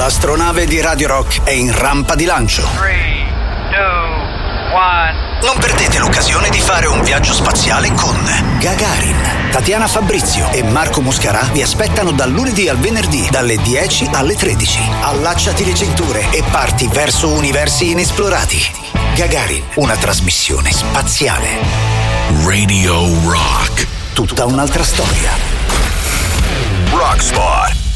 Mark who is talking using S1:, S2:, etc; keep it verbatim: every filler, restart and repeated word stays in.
S1: L'astronave di Radio Rock è in rampa di lancio.
S2: tre, due, uno.
S1: Non perdete l'occasione di fare un viaggio spaziale con Gagarin. Tatiana Fabrizio e Marco Muscarà vi aspettano dal lunedì al venerdì, dalle dieci alle tredici. Allacciati le cinture e parti verso universi inesplorati. Gagarin, una trasmissione spaziale.
S3: Radio Rock.
S1: Tutta un'altra storia.
S3: Rock Spot.